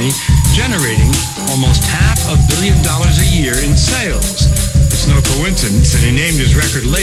company generating almost $500 million a year in sales. It's no coincidence that he named his record label